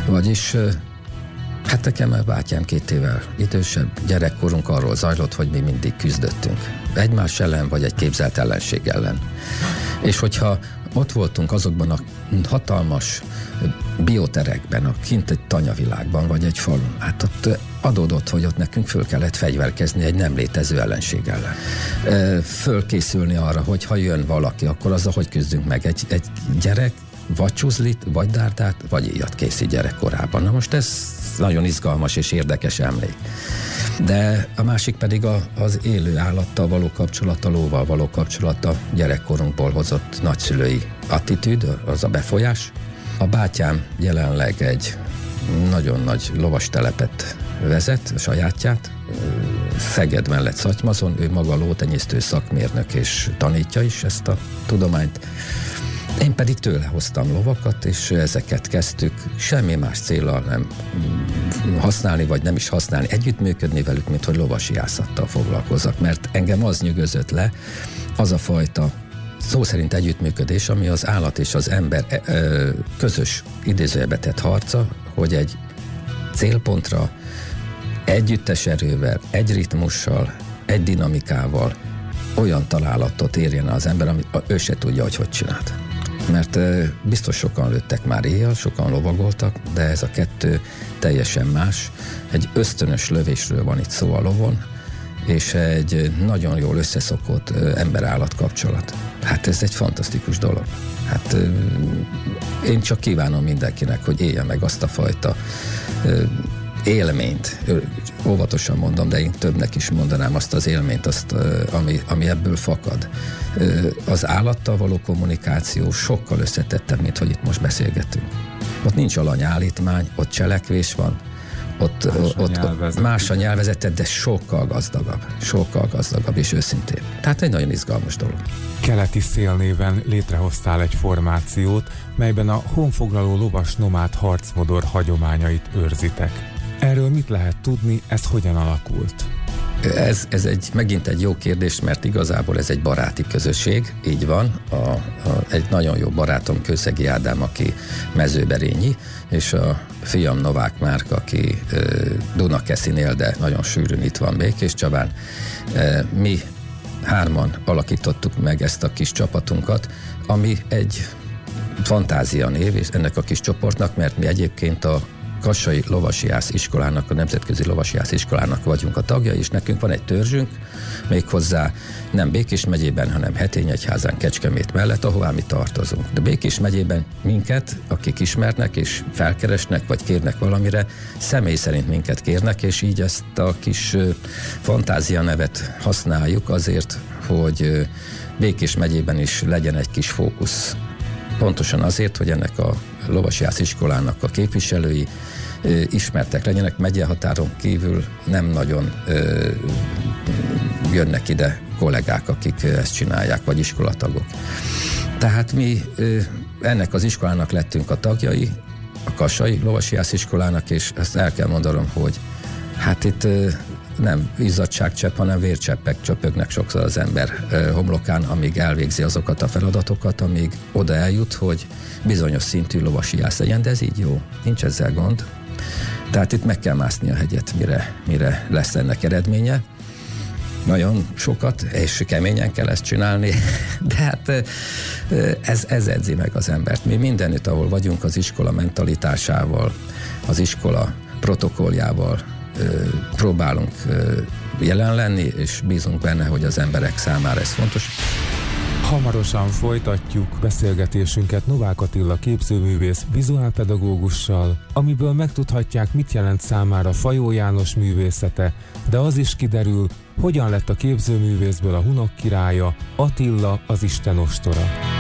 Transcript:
Vagyis hát nekem a bátyám 2 évvel idősebb, gyerekkorunk arról zajlott, hogy mi mindig küzdöttünk. Egymás ellen, vagy egy képzelt ellenség ellen. És hogyha ott voltunk azokban a hatalmas bioterekben, a kint egy tanyavilágban, vagy egy falun, hát ott adódott, hogy ott nekünk föl kellett fegyverkezni egy nem létező ellenség ellen. Fölkészülni arra, hogy ha jön valaki, akkor azzal hogy küzdünk meg. Egy gyerek vagy csuzlit, vagy dárdát, vagy íjat készít gyerekkorában. Na most ez nagyon izgalmas és érdekes emlék. De a másik pedig az élő állattal való kapcsolat, a lóval való kapcsolat, a gyerekkorunkból hozott nagyszülői attitűd, az a befolyás. A bátyám jelenleg egy nagyon nagy lovastelepet vezet, a sajátját, Szeged mellett Szatymazon, ő maga lótenyésztő szakmérnök és tanítja is ezt a tudományt. Én pedig tőle hoztam lovakat, és ezeket kezdtük semmi más céllal nem használni, vagy nem is használni, együttműködni velük, mint hogy lovasiászattal foglalkozzak, mert engem az nyűgözött le, az a fajta szó szerint együttműködés, ami az állat és az ember közös idézőjelbe tett harca, hogy egy célpontra együttes erővel, egy ritmussal, egy dinamikával olyan találatot érjen az ember, amit ő se tudja, hogy csinált. Mert biztos sokan lőttek már éjjel, sokan lovagoltak, de ez a 2 teljesen más. Egy ösztönös lövésről van itt szó a lovon, és egy nagyon jól összeszokott ember-állat kapcsolat. Hát ez egy fantasztikus dolog. Hát én csak kívánom mindenkinek, hogy élje meg azt a fajta élményt. Óvatosan mondom, de én többnek is mondanám azt az élményt, azt, ami ebből fakad. Az állattal való kommunikáció sokkal összetettebb, mint hogy itt most beszélgetünk. Ott nincs alanyállítmány, ott cselekvés van, ott más a nyelvezete, de sokkal gazdagabb és őszintén. Tehát egy nagyon izgalmas dolog. Keleti Szél néven létrehoztál egy formációt, melyben a honfoglaló lovas nomád harcmodor hagyományait őrzitek. Erről mit lehet tudni, ez hogyan alakult? Ez megint egy jó kérdés, mert igazából ez egy baráti közösség, így van. Egy nagyon jó barátom Kőszegi Ádám, aki Mezőberényi, és a fiam Novák Márk, aki Dunakeszin él, de nagyon sűrűn itt van Békéscsabán. Mi 3-an alakítottuk meg ezt a kis csapatunkat, ami egy fantázia név, és ennek a kis csoportnak, mert mi egyébként a Kassai Lovasiász Iskolának, a Nemzetközi Lovasiász Iskolának vagyunk a tagja, és nekünk van egy törzsünk, méghozzá nem Békés megyében, hanem Hetényegyházán, Kecskemét mellett, ahová mi tartozunk. De Békés megyében minket, akik ismernek és felkeresnek, vagy kérnek valamire, személy szerint minket kérnek, és így ezt a kis fantázia nevet használjuk azért, hogy Békés megyében is legyen egy kis fókusz. Pontosan azért, hogy ennek a lovasiász iskolának a képviselői ismertek legyenek, megyehatáron kívül nem nagyon jönnek ide kollégák, akik ezt csinálják, vagy iskolatagok. Tehát mi ennek az iskolának lettünk a tagjai, a Kassai Lovasiász Iskolának, és ezt el kell mondanom, hogy hát itt nem izzadságcsepp, hanem vércseppek csöpögnek sokszor az ember homlokán, amíg elvégzi azokat a feladatokat, amíg oda eljut, hogy bizonyos szintű lovasiász legyen, de ez így jó, nincs ezzel gond. Tehát itt meg kell mászni a hegyet, mire lesz ennek eredménye. Nagyon sokat, és keményen kell ezt csinálni, de hát ez edzi meg az embert. Mi mindenütt, ahol vagyunk, az iskola mentalitásával, az iskola protokolljával próbálunk jelen lenni, és bízunk benne, hogy az emberek számára ez fontos. Hamarosan folytatjuk beszélgetésünket Novák Attila képzőművész vizuálpedagógussal, amiből megtudhatják, mit jelent számára Fajó János művészete, de az is kiderül, hogyan lett a képzőművészből a Hunok királya, Attila az Isten ostora.